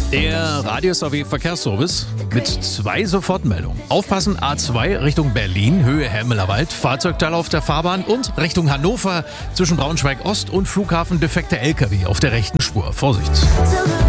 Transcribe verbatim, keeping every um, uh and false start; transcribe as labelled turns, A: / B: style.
A: Der Radius A W Verkehrsservice mit zwei Sofortmeldungen. Aufpassen, A zwei Richtung Berlin, Höhe Helmelerwald, Fahrzeugteil auf der Fahrbahn und Richtung Hannover zwischen Braunschweig Ost und Flughafen defekte L K W auf der rechten Spur. Vorsicht!